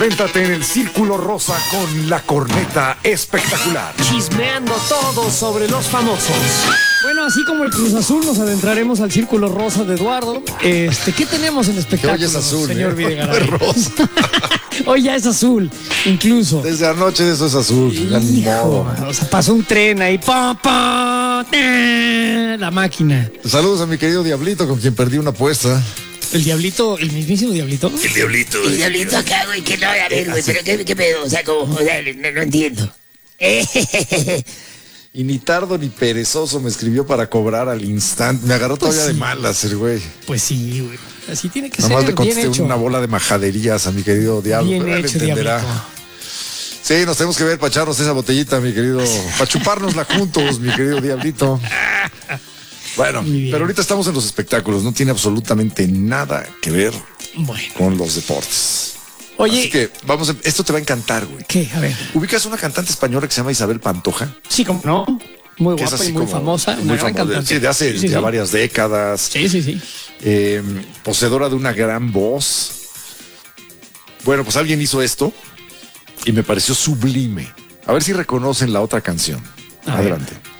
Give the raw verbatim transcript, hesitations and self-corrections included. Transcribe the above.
Adéntrate en el Círculo Rosa con la corneta espectacular. Chismeando todo sobre los famosos. Bueno, así como el Cruz Azul, nos adentraremos al Círculo Rosa de Eduardo. Este, ¿qué tenemos en espectáculo, hoy es azul, señor ¿eh? Videgaray? Rosa. Hoy ya es azul, incluso. Desde anoche eso es azul. Ya ni Hijo, modo. o sea, pasó un tren ahí, pa, pa, ta, la máquina. Saludos a mi querido Diablito, con quien perdí una apuesta. El diablito, el mismísimo diablito. El diablito. El diablito acá, güey, que no, a ver, güey, pero qué, qué pedo, o sea, como, o sea, no, no entiendo. Y ni tardo ni perezoso me escribió para cobrar al instante. Me agarró Pues todavía sí. de malas el güey. Pues sí, güey. Así tiene que Nada más ser, le bien contesté hecho. una bola de majaderías a mi querido Diablo. Bien pero él hecho, entenderá. diablito. Sí, nos tenemos que ver para echarnos esa botellita, mi querido. Para chupárnosla juntos, mi querido Diablito. Bueno, Muy bien. pero ahorita estamos en los espectáculos. No tiene absolutamente nada que ver Bueno. con los deportes. Oye, Así que vamos, a- esto te va a encantar, güey. ¿qué? A ver. ¿Ubicas una cantante española que se llama Isabel Pantoja? Sí, como no. Muy Que es guapa así y muy como famosa. muy Una gran famosa, cantante. sí, de hace Sí, ya sí. varias décadas. Sí, sí, sí. eh, poseedora de una gran voz. Bueno, pues alguien hizo esto y me pareció sublime. A ver si reconocen la otra canción. A ver. Adelante.